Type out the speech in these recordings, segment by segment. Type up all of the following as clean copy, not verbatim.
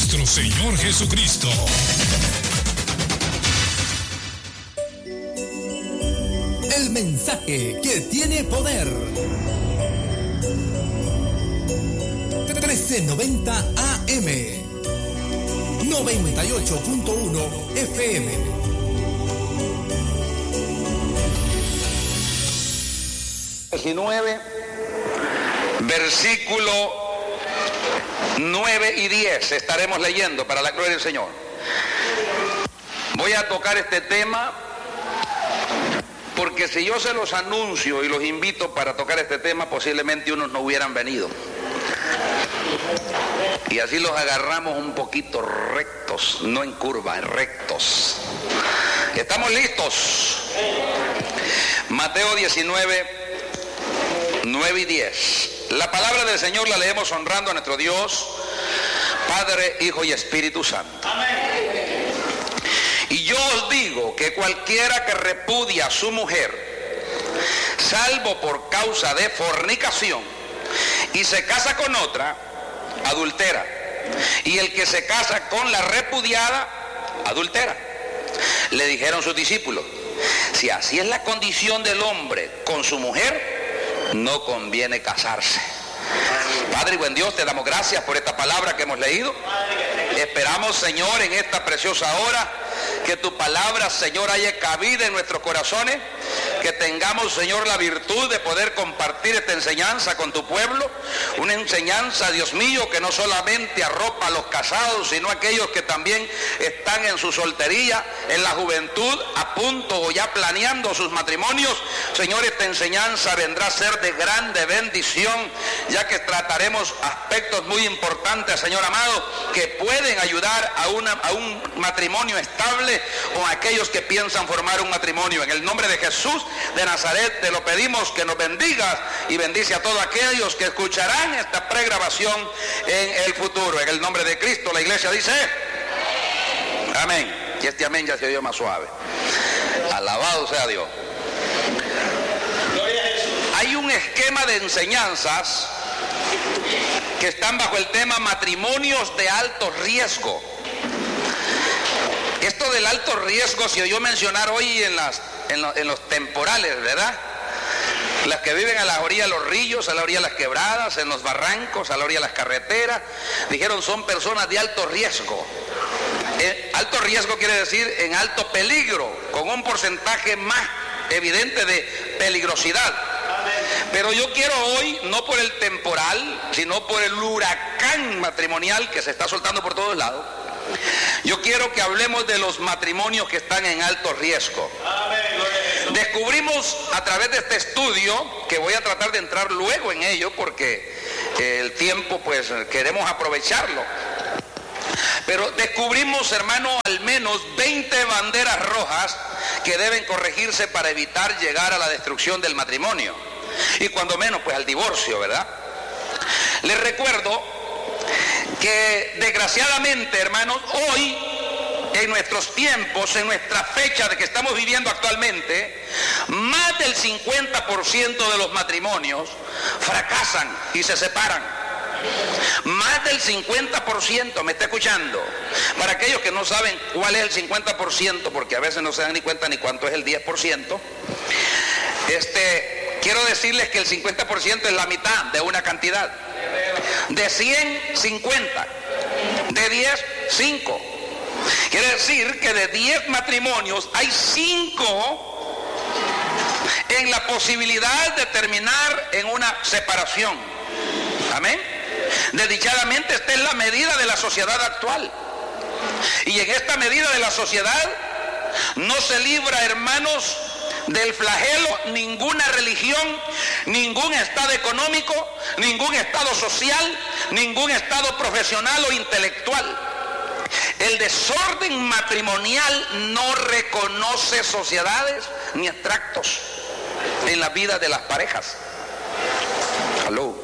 nuestro Señor Jesucristo. El mensaje que tiene poder. 1390 AM, 98.1 FM. Versículo 9 y 10 estaremos leyendo para la gloria del Señor. Voy a tocar este tema porque si yo se los anuncio y los invito para tocar este tema, posiblemente unos no hubieran venido. Y así los agarramos un poquito rectos, no en curva, rectos. ¿Estamos listos? Mateo 19, 9 y 10. La palabra del Señor la leemos honrando a nuestro Dios, Padre, Hijo y Espíritu Santo. Amén. Y yo os digo que cualquiera que repudia a su mujer, salvo por causa de fornicación, y se casa con otra, adultera. Y el que se casa con la repudiada, adultera. Le dijeron sus discípulos: si así es la condición del hombre con su mujer, no conviene casarse. Padre y buen Dios, te damos gracias por esta palabra que hemos leído. Esperamos, Señor, en esta preciosa hora, que tu palabra, Señor, haya cabida en nuestros corazones, que tengamos, Señor, la virtud de poder compartir esta enseñanza con tu pueblo, una enseñanza, Dios mío, que no solamente arropa a los casados, sino a aquellos que también están en su soltería, en la juventud, a punto o ya planeando sus matrimonios. Señor, esta enseñanza vendrá a ser de grande bendición, ya que trataremos aspectos muy importantes, Señor amado, que pueden ayudar a un matrimonio estable o a aquellos que piensan formar un matrimonio. En el nombre de Jesús de Nazaret te lo pedimos, que nos bendigas y bendice a todos aquellos que escucharán esta pregrabación en el futuro. En el nombre de Cristo, la iglesia dice amén. Y este amén ya se oyó más suave. Alabado sea Dios. Hay un esquema de enseñanzas que están bajo el tema matrimonios de alto riesgo. Esto del alto riesgo se oyó mencionar hoy en los temporales, ¿verdad? Las que viven a la orilla de los ríos, a la orilla de las quebradas, en los barrancos, a la orilla de las carreteras, dijeron son personas de alto riesgo. Alto riesgo quiere decir en alto peligro, con un porcentaje más evidente de peligrosidad. Pero yo quiero hoy, no por el temporal, sino por el huracán matrimonial que se está soltando por todos lados, yo quiero que hablemos de los matrimonios que están en alto riesgo. Descubrimos a través de este estudio, que voy a tratar de entrar luego en ello porque el tiempo pues queremos aprovecharlo, pero descubrimos, hermano, al menos 20 banderas rojas que deben corregirse para evitar llegar a la destrucción del matrimonio y cuando menos pues al divorcio, ¿verdad? Les recuerdo que desgraciadamente, hermanos, hoy en nuestros tiempos, en nuestra fecha de que estamos viviendo actualmente, más del 50% de los matrimonios fracasan y se separan. Más del 50%, ¿me está escuchando? Para aquellos que no saben cuál es el 50%, porque a veces no se dan ni cuenta ni cuánto es el 10%, quiero decirles que el 50% es la mitad de una cantidad. De 100, 50. De 10, 5. Quiere decir que de 10 matrimonios hay 5 en la posibilidad de terminar en una separación. Amén. Desdichadamente esta es la medida de la sociedad actual. Y en esta medida de la sociedad no se libra, hermanos, del flagelo ninguna religión, ningún estado económico, ningún estado social, ningún estado profesional o intelectual. El desorden matrimonial no reconoce sociedades ni extractos en la vida de las parejas. Aló.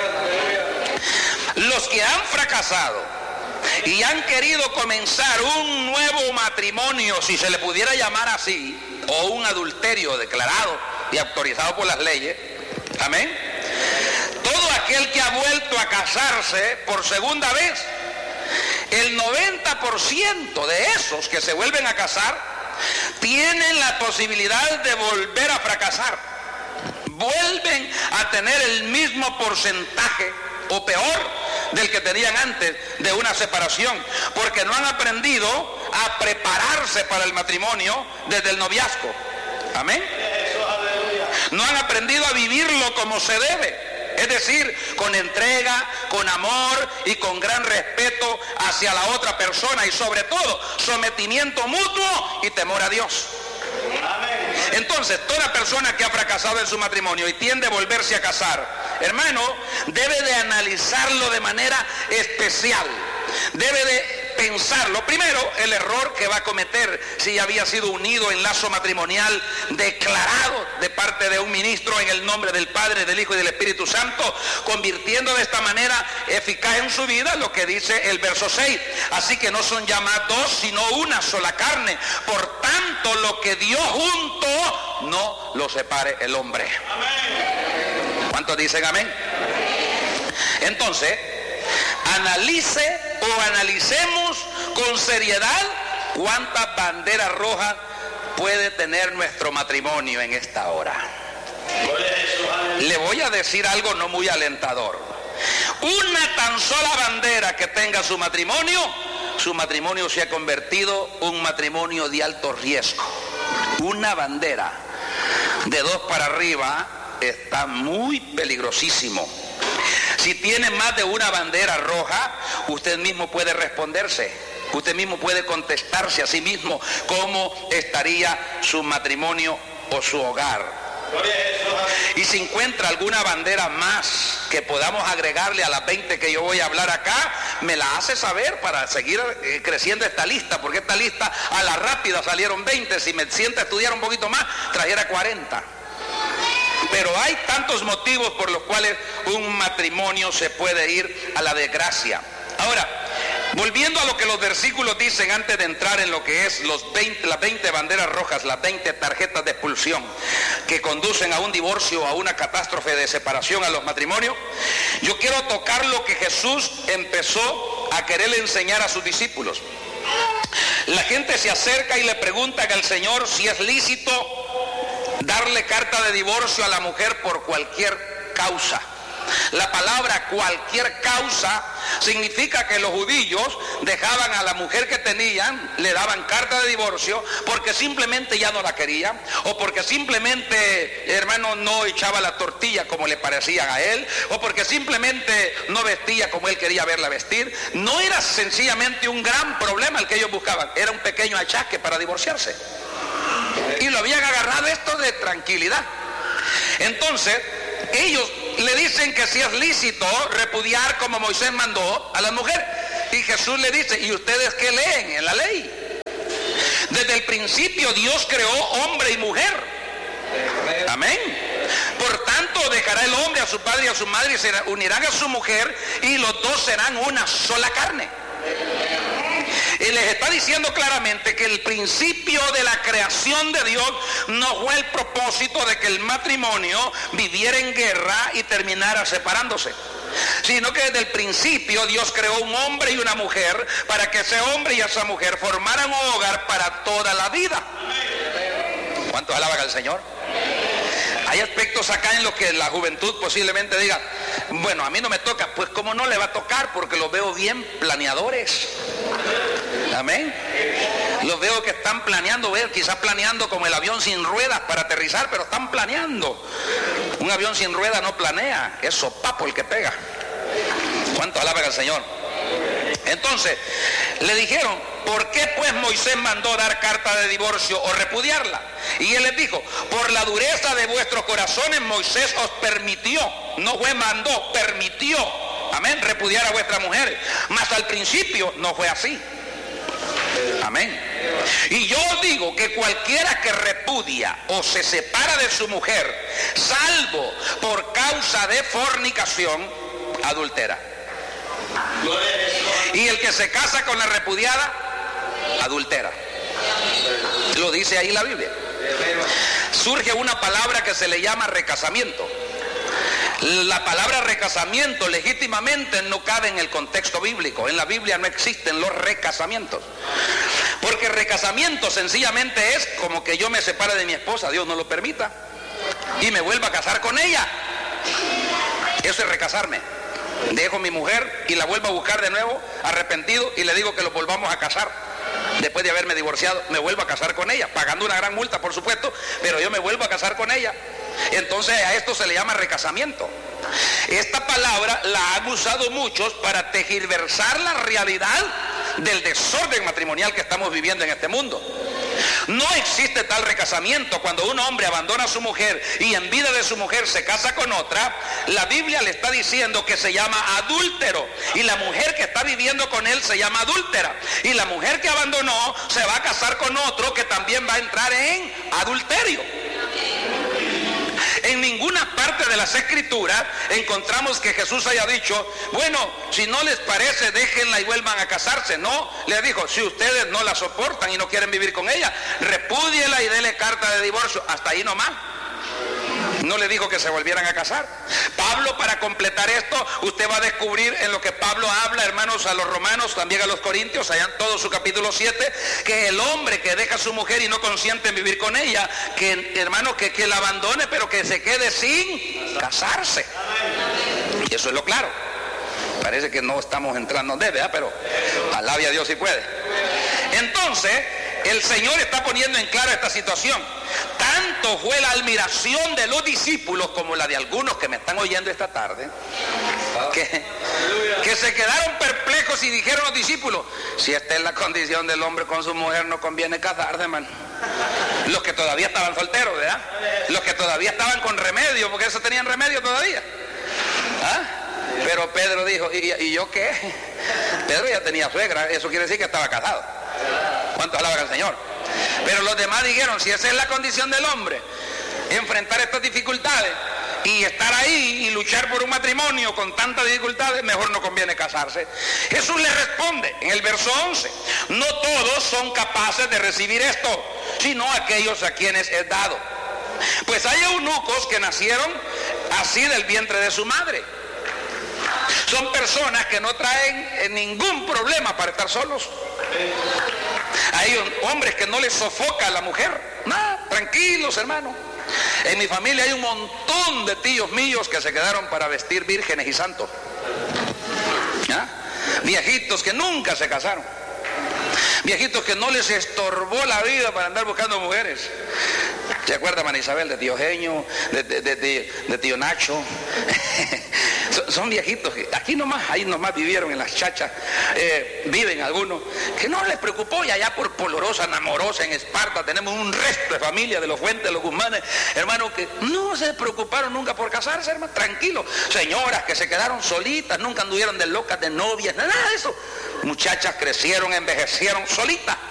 Los que han fracasado y han querido comenzar un nuevo matrimonio, si se le pudiera llamar así, o un adulterio declarado y autorizado por las leyes, amén. Todo aquel que ha vuelto a casarse por segunda vez el 90% de esos que se vuelven a casar tienen la posibilidad de volver a fracasar. Vuelven a tener el mismo porcentaje o peor del que tenían antes de una separación, porque no han aprendido a prepararse para el matrimonio desde el noviazgo. Amén. No han aprendido a vivirlo como se debe. Es decir, con entrega, con amor y con gran respeto hacia la otra persona y sobre todo sometimiento mutuo y temor a Dios. Entonces, toda persona que ha fracasado en su matrimonio y tiende a volverse a casar, hermano, debe de analizarlo de manera especial. Debe de pensarlo. Primero, el error que va a cometer si había sido unido en lazo matrimonial declarado de parte de un ministro en el nombre del Padre, del Hijo y del Espíritu Santo, convirtiendo de esta manera eficaz en su vida lo que dice el verso 6. Así que no son ya más dos, sino una sola carne. Por tanto, lo que Dios juntó, no lo separe el hombre. ¿Cuántos dicen amén? Entonces, analice o analicemos con seriedad cuántas banderas rojas puede tener nuestro matrimonio en esta hora. Le voy a decir algo no muy alentador. Una tan sola bandera que tenga su matrimonio se ha convertido en un matrimonio de alto riesgo. Una bandera de 2 para arriba está muy peligrosísimo. Si tiene más de una bandera roja, usted mismo puede responderse, usted mismo puede contestarse a sí mismo cómo estaría su matrimonio o su hogar. Y si encuentra alguna bandera más que podamos agregarle a las 20 que yo voy a hablar acá, me la hace saber para seguir creciendo esta lista, porque esta lista a la rápida salieron 20, si me siento a estudiar un poquito más, trajera 40. Pero hay tantos motivos por los cuales un matrimonio se puede ir a la desgracia. Ahora, volviendo a lo que los versículos dicen antes de entrar en lo que es las 20 banderas rojas, las 20 tarjetas de expulsión que conducen a un divorcio o a una catástrofe de separación a los matrimonios, yo quiero tocar lo que Jesús empezó a querer enseñar a sus discípulos. La gente se acerca y le pregunta al Señor si es lícito darle carta de divorcio a la mujer por cualquier causa. La palabra cualquier causa significa que los judíos dejaban a la mujer que tenían, le daban carta de divorcio porque simplemente ya no la querían, o porque simplemente, hermano, no echaba la tortilla como le parecían a él, o porque simplemente no vestía como él quería verla vestir. No era sencillamente un gran problema el que ellos buscaban, era un pequeño achaque para divorciarse. Y lo habían agarrado esto de tranquilidad. Entonces, ellos le dicen que si es lícito repudiar como Moisés mandó a la mujer. Y Jesús le dice, ¿y ustedes qué leen en la ley? Desde el principio Dios creó hombre y mujer. Amén. Por tanto, dejará el hombre a su padre y a su madre y se unirán a su mujer y los dos serán una sola carne. Y les está diciendo claramente que el principio de la creación de Dios no fue el propósito de que el matrimonio viviera en guerra y terminara separándose, sino que desde el principio Dios creó un hombre y una mujer para que ese hombre y esa mujer formaran un hogar para toda la vida. ¿Cuántos alaban al Señor? Hay aspectos acá en los que la juventud posiblemente diga, bueno, a mí no me toca. Pues cómo no le va a tocar, porque los veo bien planeadores. Amén. Los veo que están planeando, quizás planeando como el avión sin ruedas para aterrizar, pero están planeando. Un avión sin ruedas no planea, es sopapo el que pega. ¿Cuánto alaban al Señor? Entonces, le dijeron, ¿por qué pues Moisés mandó dar carta de divorcio o repudiarla? Y él les dijo, por la dureza de vuestros corazones Moisés os permitió, no fue mandó, permitió, amén, repudiar a vuestras mujeres. Mas al principio no fue así. Amén. Y yo os digo que cualquiera que repudia o se separa de su mujer, salvo por causa de fornicación, adultera. Y el que se casa con la repudiada, adultera. Lo dice ahí la Biblia. Surge una palabra que se le llama recasamiento. La palabra recasamiento legítimamente no cabe en el contexto bíblico. En la Biblia no existen los recasamientos. Porque recasamiento sencillamente es como que yo me separe de mi esposa, Dios no lo permita, y me vuelva a casar con ella. Eso es recasarme. Dejo a mi mujer y la vuelvo a buscar de nuevo, arrepentido, y le digo que lo volvamos a casar. Después de haberme divorciado, me vuelvo a casar con ella, pagando una gran multa, por supuesto, pero yo me vuelvo a casar con ella. Entonces a esto se le llama recasamiento. Esta palabra la han usado muchos para tergiversar la realidad del desorden matrimonial que estamos viviendo en este mundo. No existe tal recasamiento. Cuando un hombre abandona a su mujer y en vida de su mujer se casa con otra, la Biblia le está diciendo que se llama adúltero, y la mujer que está viviendo con él se llama adúltera, y la mujer que abandonó se va a casar con otro que también va a entrar en adulterio. En ninguna parte de las Escrituras encontramos que Jesús haya dicho, bueno, si no les parece, déjenla y vuelvan a casarse. No, les dijo, si ustedes no la soportan y no quieren vivir con ella, repúdiela y dele carta de divorcio. Hasta ahí nomás. No le dijo que se volvieran a casar. Pablo, para completar esto, usted va a descubrir en lo que Pablo habla, hermanos, a los romanos, también a los corintios, allá en todo su capítulo 7, que el hombre que deja a su mujer y no consiente en vivir con ella, que hermano, que la abandone, pero que se quede sin casarse. Y eso es lo claro. Parece que no estamos entrando de, ¿verdad? Pero alabe a Dios si puede. Entonces, el Señor está poniendo en claro esta situación. Tanto fue la admiración de los discípulos como la de algunos que me están oyendo esta tarde, que se quedaron perplejos y dijeron los discípulos, si esta es la condición del hombre con su mujer, no conviene casarse, hermano. Los que todavía estaban solteros, ¿verdad? Los que todavía estaban con remedio, porque eso tenían remedio todavía. ¿Ah? Pero Pedro dijo, ¿y yo qué? Pedro ya tenía suegra, eso quiere decir que estaba casado. ¿Cuántos alaban al Señor? Pero los demás dijeron, si esa es la condición del hombre, enfrentar estas dificultades y estar ahí y luchar por un matrimonio con tantas dificultades, mejor no conviene casarse. Jesús le responde en el verso 11, no todos son capaces de recibir esto, sino aquellos a quienes es dado. Pues hay eunucos que nacieron así del vientre de su madre. Son personas que no traen ningún problema para estar solos. Hay hombres que no les sofoca a la mujer. Nada, tranquilos, hermano. En mi familia hay un montón de tíos míos que se quedaron para vestir vírgenes y santos. ¿Ah? Viejitos que nunca se casaron. Viejitos que no les estorbó la vida para andar buscando mujeres. ¿Se acuerda, María Isabel, de tío Genio, de tío Nacho? Son viejitos que aquí nomás, ahí nomás vivieron en las chachas, viven algunos, que no les preocupó, y allá por Polorosa, Namorosa, en Esparta, tenemos un resto de familia de los Fuentes, de los Guzmanes, hermanos, que no se preocuparon nunca por casarse, hermano, tranquilos. Señoras que se quedaron solitas, nunca anduvieron de locas, de novias, nada de eso. Muchachas crecieron, envejecieron solitas.